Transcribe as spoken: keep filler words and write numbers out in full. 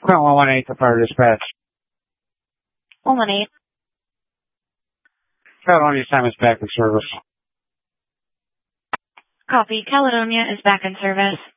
Call one one eight to fire dispatch. one one eight. Caledonia time is back in service. Copy. Caledonia is back in service.